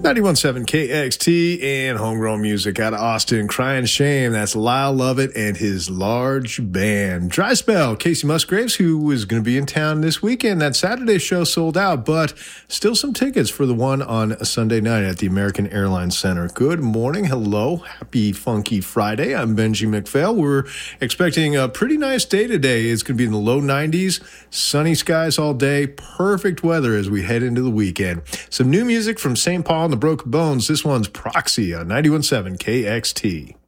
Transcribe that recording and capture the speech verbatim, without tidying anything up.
ninety-one point seven K X T and homegrown music out of Austin. Crying Shame. That's Lyle Lovett and his large band. Dry Spell, Casey Musgraves, who was going to be in town this weekend. That Saturday show sold out, but still some tickets for the one on a Sunday night at the American Airlines Center. Good morning. Hello. Happy Funky Friday. I'm Benji McPhail. We're expecting a pretty nice day today. It's going to be in the low nineties, sunny skies all day, perfect weather as we head into the weekend. Some new music from Saint Paul and the Broken Bones. This one's Proxy on ninety-one point seven K X T.